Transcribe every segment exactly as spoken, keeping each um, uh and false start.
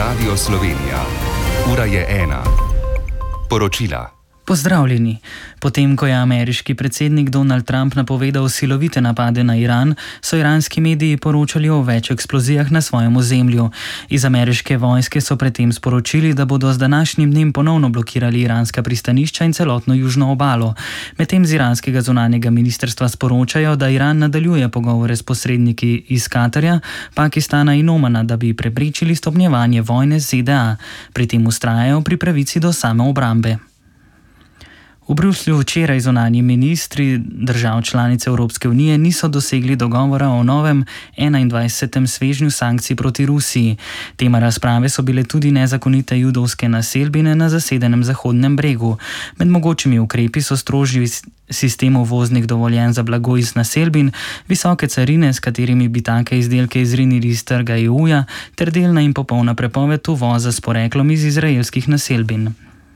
Radio Slovenija. Ura je ena. Poročila. Pozdravljeni. Potem, ko je ameriški predsednik Donald Trump napovedal silovite napade na Iran, so iranski mediji poročali o več eksplozijah na svojem ozemlju. Iz ameriške vojske so predtem sporočili, da bodo z današnjim dnem ponovno blokirali iranska pristanišča in celotno južno obalo. Medtem z iranskega zunanjega ministrstva sporočajo, da Iran nadaljuje pogovore s posredniki iz Katarja, Pakistana in Omana, da bi preprečili stopnjevanje vojne z Z D A. Pri tem vztrajajo pri pravici do samoobrambe. V Bruslju včeraj zunanji ministri držav članic Evropske unije niso dosegli dogovora o novem enaindvajsetem svežnju sankcij proti Rusiji. Tema razprave so bile tudi nezakonite judovske naselbine na zasedenem Zahodnem bregu. Med mogočimi ukrepi so strožji sistem uvoznih dovoljenj za blago iz naselbin, visoke carine, s katerimi bi take izdelke izrinili iz trga E U-ja, ter delna in popolna prepoved uvoza s poreklom iz izraelskih naselbin.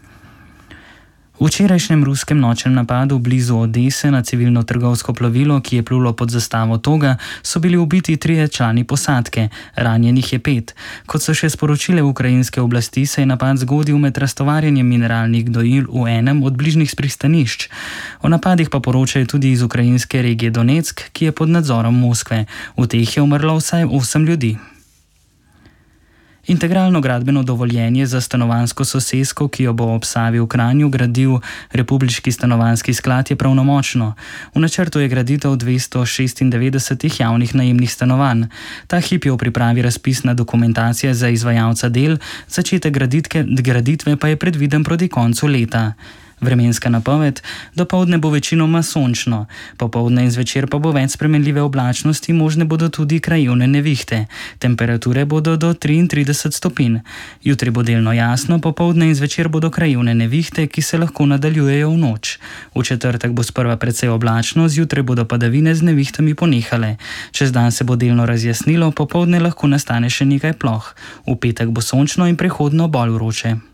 V včerajšnjem ruskem nočnem napadu blizu Odese na civilno trgovsko plovilo, ki je plulo pod zastavo toga, so bili ubiti trije člani posadke, ranjenih je pet. Kot so še sporočile ukrajinske oblasti, se je napad zgodil med raztovarjanjem mineralnih gnojil v enem od bližnjih pristanišč. O napadih pa poročajo tudi iz ukrajinske regije Donetsk, ki je pod nadzorom Moskve. V teh je umrlo vsaj osem ljudi. Integralno gradbeno dovoljenje za stanovanjsko sosesko, ki jo bo ob Savi v Kranju gradil Republiški stanovanjski sklad, je pravnomočno. V načrtu je graditev dvesto šestindevetdeset javnih najemnih stanovanj. Ta hip je v pripravi razpisna dokumentacija za izvajalca del, začetek graditke, graditve pa je predviden proti koncu leta. Vremenska napoved: dopoldne bo večinoma sončno, popoldne in zvečer pa bo več spremenljive oblačnosti, možne bodo tudi krajevne nevihte. Temperature bodo do triintrideset stopinj. Jutri bo delno jasno, popoldne in zvečer bodo krajevne nevihte, ki se lahko nadaljujejo v noč. V četrtek bo sprva precej oblačno, zjutraj bodo padavine z nevihtami ponehale. Čez dan se bo delno razjasnilo, popoldne lahko nastane še nekaj ploh. V petek bo sončno in prehodno bolj vroče.